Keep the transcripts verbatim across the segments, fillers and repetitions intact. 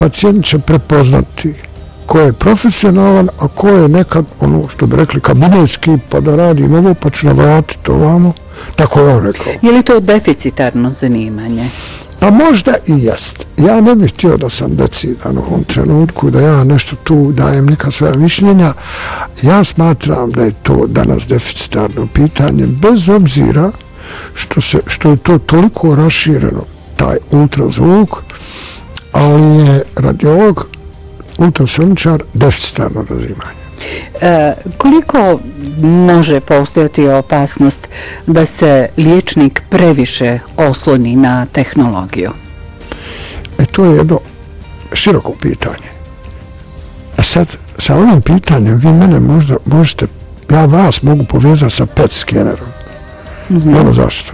pacijent će prepoznati ko je profesionalan, a ko je nekad, ono što bi rekli, kabinetski, pa da radi ovo, pa ću navratiti ovamo. Tako je on rekao. Je li to deficitarno zanimanje? Pa možda i jest. Ja ne bih htio da sam decidan u ovom trenutku, da ja nešto tu dajem neka svoja mišljenja. Ja smatram da je to danas deficitarno pitanje, bez obzira što, se, što je to toliko rašireno, taj ultrazvuk, ali je radiolog, ultrasoničar, deficitarno razimanje. E, koliko može postojati opasnost da se liječnik previše osloni na tehnologiju? E, to je jedno široko pitanje. A sad, sa ovim pitanjem, vi mene možda možete, ja vas mogu povezati sa pet skenerom. Mm-hmm. Ono zašto?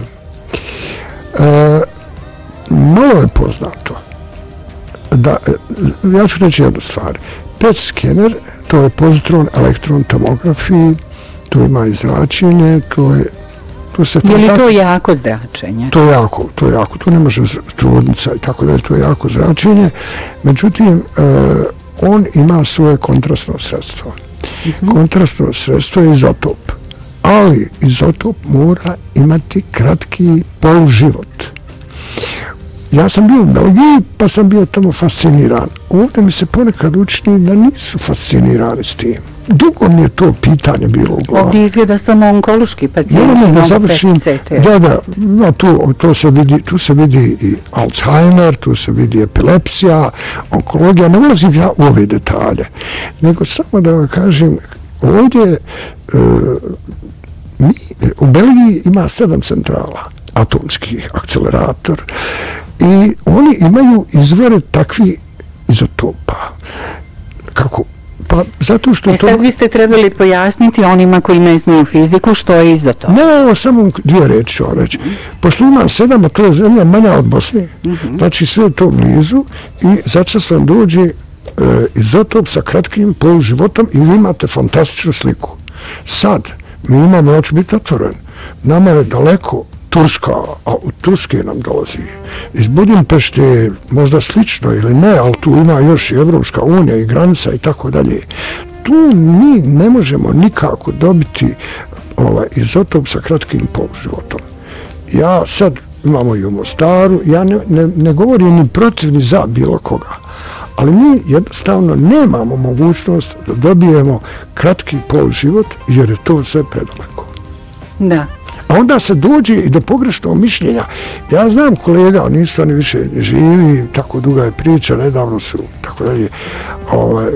E, malo je poznato da, ja ću reći jednu stvar. pet skener, to je pozitron, elektron tomografiji, to ima i zračenje, to je... To se je li to jako zračenje? To je jako, to je jako, to ne može trudnica i tako da je to jako zračenje. Međutim, e, on ima svoje kontrastno sredstvo. Mm-hmm. Kontrastno sredstvo je izotop, ali izotop mora imati kratki poluživot. Ja sam bio u Belgiji, pa sam bio tamo fasciniran. Ovdje mi se ponekad učini da nisu fascinirani s tim. Dugo mi je to pitanje bilo u glavi. Ovdje izgleda samo onkološki pacijenti. Ne, ne, da završim. Da, da, no, tu, to se vidi, tu se vidi i Alzheimer, tu se vidi epilepsija, onkologija. Ne ulazim ja u ove detalje. Nego samo da vam kažem, ovdje e, mi, u Belgiji ima sedam centrala, atomski akcelerator, i oni imaju izvore takvi izotopa. Kako? Pa zato što... E sad to... vi ste trebali pojasniti onima koji ne znaju fiziku što je izotop. Ne, evo samo dvije reći ću vam reći. Pošto ima sedam, a to je zemlja manja od Bosne, mm-hmm. znači sve to blizu i začas vam dođe e, izotop sa kratkim poluživotom i vi imate fantastičnu sliku. Sad, mi imamo, ja ću biti otvoren, nama je daleko Turska, a u Turske nam dolazi. Iz Budimpešte možda slično ili ne, ali tu ima još i Evropska unija i granica i tako dalje. Tu mi ne možemo nikako dobiti ovaj, izotop sa kratkim poluživotom. Ja sad imamo i u Mostaru, ja ne, ne, ne govorim ni protiv ni za bilo koga, ali mi jednostavno nemamo mogućnost da dobijemo kratki poluživot jer je to sve predaleko. Da. A onda se dođe i do pogrešnog mišljenja. Ja znam kolega, nisu oni više živi, tako duga je priča, nedavno su, tako dalje, ovaj,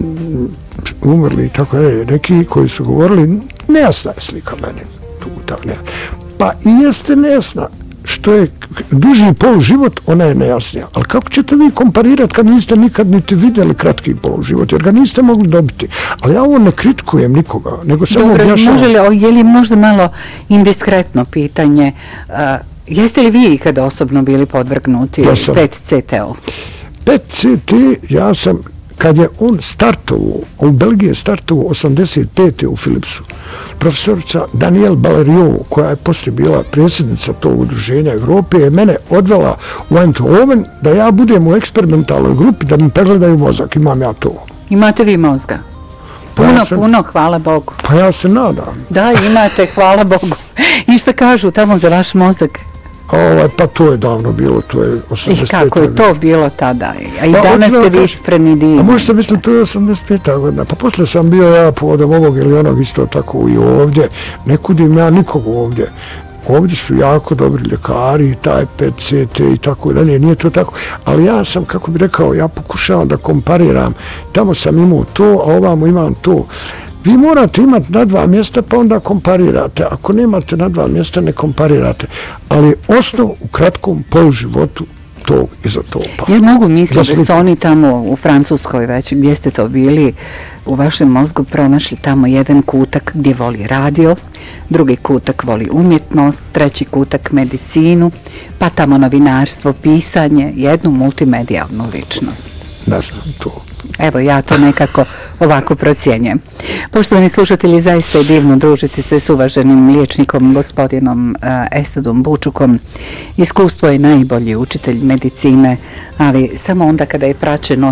umrli, tako dalje, neki koji su govorili, nejasna je slika meni. Tu, tako, ne. Pa i jeste nejasna. Što je duži poluživot, ona je nejasnija. Ali kako ćete vi komparirati kad niste nikad niti vidjeli kratki poluživot, jer ga niste mogli dobiti. Ali ja ovo ne kritikujem nikoga, nego samo objašnjavam. Može li, je li možda malo indiskretno pitanje, uh, jeste li vi ikada osobno bili podvrgnuti ja P E T C T-u? P E T C T ja sam, kad je on startovao, u Belgiji je startovao osamdeset pete u Philipsu, profesorica Danielle Baleriot, koja je poslije bila predsjednica tog udruženja Evrope, je mene odvela u Eindhoven da ja budem u eksperimentalnoj grupi da mi pregledaju mozak. Imam ja to. Imate vi mozga? Puno, pa ja se, puno, hvala Bogu. Pa ja se nadam. Da, imate, hvala Bogu. I šta kažu tamo za vaš mozak? Ovaj, pa to je davno bilo, to je osamdeset peta. I kako je to bilo tada? A i pa, danas ste vi ispreni divni. A možete misliti, to je osamdeset peta godina. Pa poslije sam bio ja povodom ovog ili onog isto tako i ovdje. Ne kudim ja nikog ovdje. Ovdje su jako dobri ljekari i taj P E T C T i tako dalje. Nije to tako. Ali ja sam, kako bi rekao, ja pokušavam da kompariram. Tamo sam imao to, a ovamo imam to. Vi morate imati na dva mjesta pa onda komparirate. Ako nemate na dva mjesta ne komparirate. Ali osnov u kratkom poluživotu tog izotopa. Ja mogu misliti da su oni tamo u Francuskoj već, gdje ste to bili, u vašem mozgu pronašli tamo jedan kutak gdje voli radio, drugi kutak voli umjetnost, treći kutak medicinu, pa tamo novinarstvo, pisanje, jednu multimedijalnu ličnost. Ne znam to. Evo, ja to nekako ovako procjenjujem. Poštovani slušatelji, zaista je divno družiti se s uvaženim liječnikom, gospodinom uh, Esadom Bučukom. Iskustvo je najbolji učitelj medicine, ali samo onda kada je praćeno